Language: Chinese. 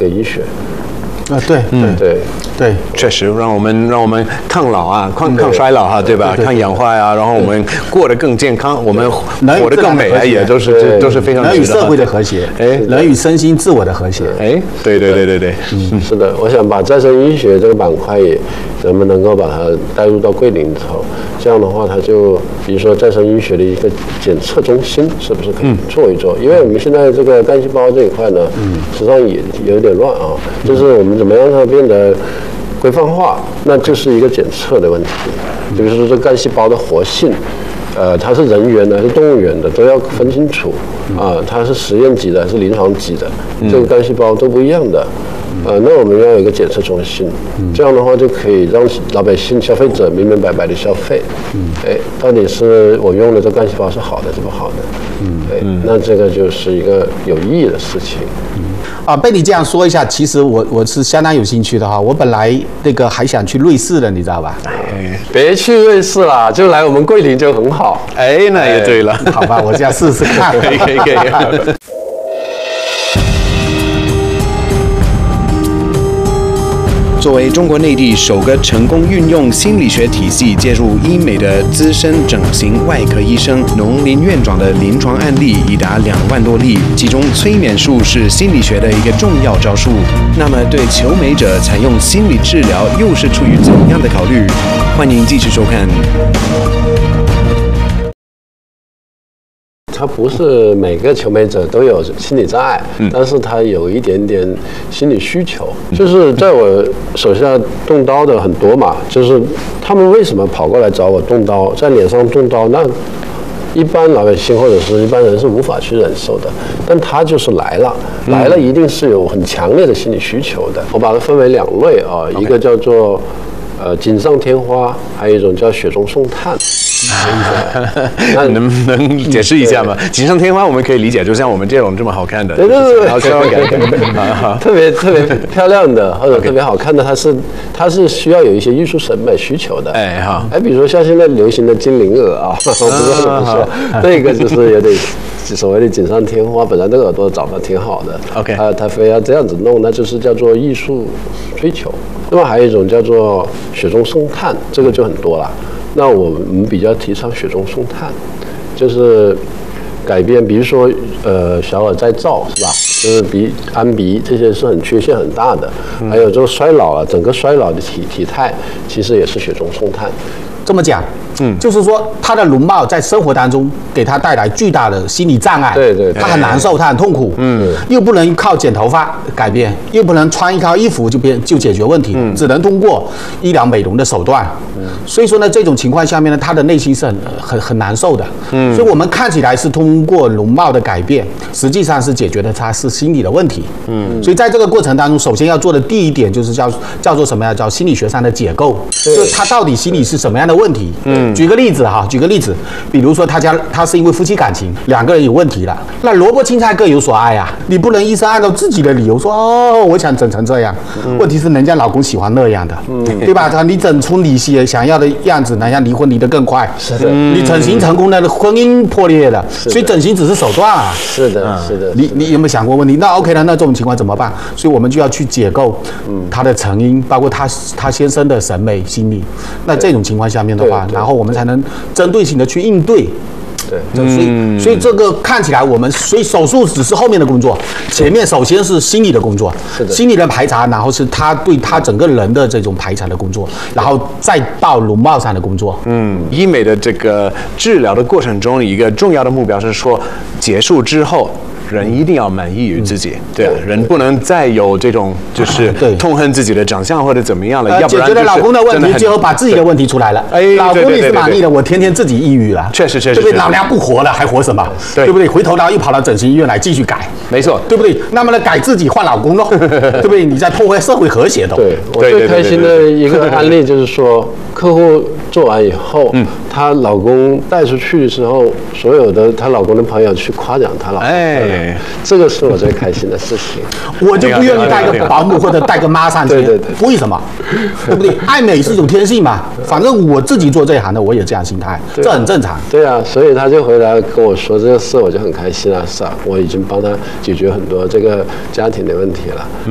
个医学。 对， 确实让我们抗老啊，抗衰老哈，对吧？抗氧化呀，然后我们过得更健康，我们活得更美啊，也都是非常人与社会的和谐，人与身心自我的和谐。 对， 是的，我想把再生医学这个板块也能够把它带入到桂林里头，这样的话，它就比如说再生医学的一个检测中心，是不是可以做一做？因为我们现在这个干细胞这一块呢，实际上也有点乱啊，就是我们怎么样让它变得规范化，那就是一个检测的问题。比如说这干细胞的活性，它是人源的还是动物源的，都要分清楚啊。它是实验级的还是临床级的，这个干细胞都不一样的。那我们要有一个检测中心，这样的话就可以让老百姓、消费者明明白白的消费。到底是我用的这干细胞是好的是不好的？那这个就是一个有意义的事情。 被你这样说一下，其实我是相当有兴趣的哈。我本来还想去瑞士的，你知道吧？ 别去瑞士啦，就来我们桂林就很好。 那也对了。 好吧，我这样试试看。 可以。作为中国内地首个成功运用心理学体系介入医美的资深整形外科医生农林院长的临床案例已达2万多例，其中催眠术是心理学的一个重要招数。那么对求美者采用心理治疗又是出于怎样的考虑？欢迎继续收看。 他不是每个求美者都有心理障碍，但是他有一点点心理需求。就是在我手下动刀的很多嘛，就是他们为什么跑过来找我动刀，在脸上动刀，那一般老百姓或者是一般人是无法去忍受的，但他就是来了一定是有很强烈的心理需求的。我把它分为2类啊，一个叫做锦上添花，还有一种叫雪中送炭。 那能不能解释一下吗？锦上添花我们可以理解，就像我们这种这么好看的， 对，特别漂亮的或者特别好看的，它是需要有一些艺术审美需求的。比如说像现在流行的精灵耳啊，我不知道怎么说，那个就是有点所谓的锦上添花，本来那个耳朵长得挺好的，OK，他非要这样子弄，那就是叫做艺术追求。那么还有一种叫做雪中送炭，这个就很多了。那我们比较提倡雪中送炭，就是改变，比如说小耳再造是吧？就是安鼻这些是很缺陷很大的，还有这个衰老了，整个衰老的体态其实也是雪中送炭。 这么讲，就是说他的容貌在生活当中给他带来巨大的心理障碍， 对， 他很难受，他很痛苦，又不能靠剪头发改变，又不能穿一套衣服就解决问题，只能通过医疗美容的手段，所以说呢，这种情况下面呢，他的内心是很难受的，所以我们看起来是通过容貌的改变，实际上是解决的他是心理的问题，所以在这个过程当中，首先要做的第一点就是叫做什么呀？叫心理学上的解构，就是他到底心理是什么样的问题？举个例子，比如说他是因为夫妻感情2个人有问题了，那萝卜青菜各有所爱啊，你不能医生按照自己的理由说我想整成这样，问题是人家老公喜欢那样的，对吧？你整出你想要的样子，人家离婚离得更快， 是的， 你整形成功了，婚姻破裂了，所以整形只是手段啊， 是的。 你有没有想过问题？那 OK 了，那这种情况怎么办？所以我们就要去解构他的成因，包括他先生的审美心理。那这种情况下面的话，然后我们才能针对性的去应对。所以这个看起来所以手术只是后面的工作，前面首先是心理的工作，心理的排查，然后是他对他整个人的这种排查的工作，然后再到容貌上的工作。 医美的这个治疗的过程中，一个重要的目标是说，结束之后。人一定要满意于自己，对啊，人不能再有这种就是痛恨自己的长相或者怎么样了，要不然解决了老公的问题，最后把自己的问题出来了。老公你是满意的，我天天自己抑郁了， 确实， 对不对？老娘不活了，还活什么？对不对？回头然后又跑到整形医院来继续改， 没错， 对不对？那么呢，改自己换老公喽，对不对？你在破坏社会和谐的。 对，我最开心的一个案例就是说，客户做完以后，她老公带出去的时候，所有的她老公的朋友去夸奖她老公，这个是我最开心的事情。 我就不愿意带个保姆或者带个妈上去，为什么？对不对？爱美是一种天性嘛，反正我自己做这一行的，我也这样心态，这很正常。 对啊，所以他就回来跟我说这个事，我就很开心啊，是啊，我已经帮他解决很多这个家庭的问题了。